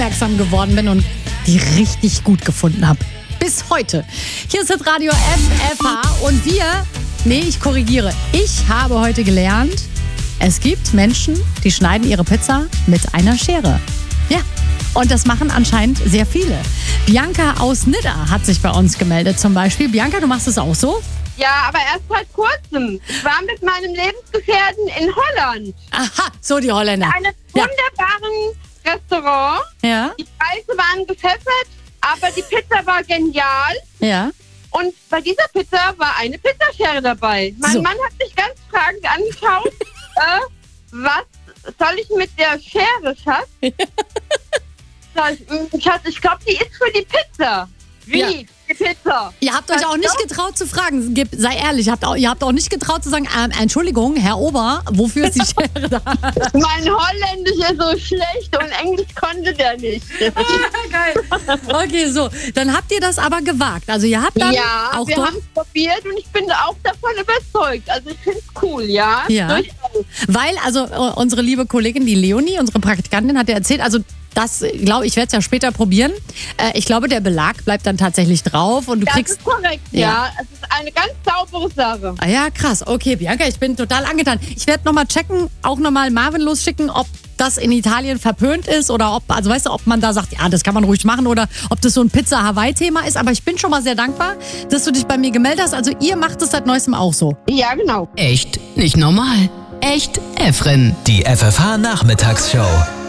aufmerksam geworden bin und die richtig gut gefunden habe. Bis heute. Hier ist das Radio FFH und ich korrigiere. Ich habe heute gelernt, es gibt Menschen, die schneiden ihre Pizza mit einer Schere. Ja, und das machen anscheinend sehr viele. Bianca aus Nidda hat sich bei uns gemeldet zum Beispiel. Bianca, du machst es auch so? Ja, aber erst seit kurzem. Ich war mit meinem Lebensgefährten in Holland. Aha, so die Holländer. In einem wunderbaren Restaurant. Ja. Die Preise waren gepfeffert, aber die Pizza war genial. Ja. Und bei dieser Pizza war eine Pizzaschere dabei. Mein Mann hat mich ganz fragend angeschaut. Was soll ich mit der Schere, Schatz? Schatz, ich glaube, die ist für die Pizza. Wie? Ja. Die Pizza. Ihr habt euch auch nicht getraut zu fragen, sei ehrlich, ihr habt auch nicht getraut zu sagen, Entschuldigung, Herr Ober, wofür ist die Schere da? Mein Holländisch ist so schlecht und Englisch konnte der nicht. Geil. Okay, so, dann habt ihr das aber gewagt. Also ihr habt dann auch wir haben es probiert und ich bin auch davon überzeugt. Also ich finde es cool, ja. Durchaus. Weil, also unsere liebe Kollegin, die Leonie, unsere Praktikantin, hat ja erzählt, also das, glaube ich, werde es ja später probieren. Ich glaube, der Belag bleibt dann tatsächlich drauf und du kriegst... Das ist korrekt, ja. Es ist eine ganz saubere Sache. Ah ja, krass. Okay, Bianca, ich bin total angetan. Ich werde nochmal checken, auch nochmal Marvin losschicken, ob das in Italien verpönt ist oder ob, also weißt du, ob man da sagt, ja, das kann man ruhig machen oder ob das so ein Pizza-Hawaii-Thema ist. Aber ich bin schon mal sehr dankbar, dass du dich bei mir gemeldet hast. Also ihr macht es seit Neuestem auch so. Ja, genau. Echt nicht normal. Echt Efren. Die FFH-Nachmittagsshow.